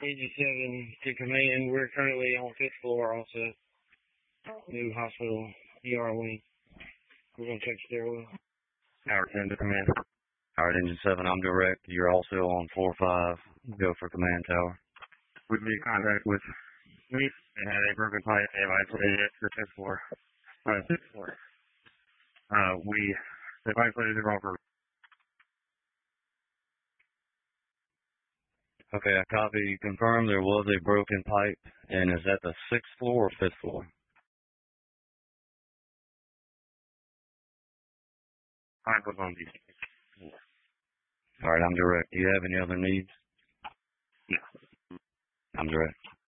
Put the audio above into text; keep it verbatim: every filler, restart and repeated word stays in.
eighty-seven to command. We're currently on fifth floor also. New hospital, E R wing. We're going to check stairwell. Howard ten to command. Howard Engine seven, I'm direct. You're also on four five. Go for command tower. We've made contact with me. They had a broken pipe. They have isolated it to the fifth floor. Uh, fifth floor. Uh, we, they've isolated the wrong for. Okay, I copy. You confirm there was a broken pipe, and is that the sixth floor or fifth floor? Five was on the floor. All right, I'm direct. Do you have any other needs? No. I'm direct.